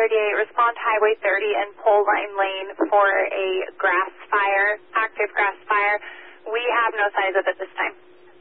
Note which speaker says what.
Speaker 1: 38, respond to Highway 30 and Pole Line Lane for a grass fire, active grass fire. We have no signs of it this